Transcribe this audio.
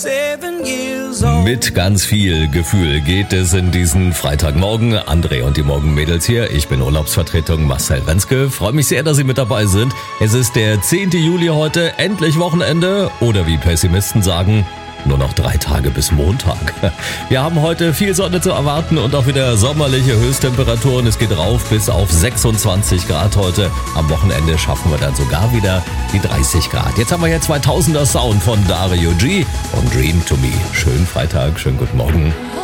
Mit ganz viel Gefühl geht es in diesen Freitagmorgen. André und die Morgenmädels hier. Ich bin Urlaubsvertretung Marcel Renske. Freue mich sehr, dass Sie mit dabei sind. Es ist der 10. Juli heute, endlich Wochenende. Oder wie Pessimisten sagen, nur noch 3 Tage bis Montag. Wir haben heute viel Sonne zu erwarten und auch wieder sommerliche Höchsttemperaturen. Es geht rauf bis auf 26 Grad heute. Am Wochenende schaffen wir dann sogar wieder die 30 Grad. Jetzt haben wir hier 2000er Sound von Dario G. und Dream to Me. Schönen Freitag, schönen guten Morgen.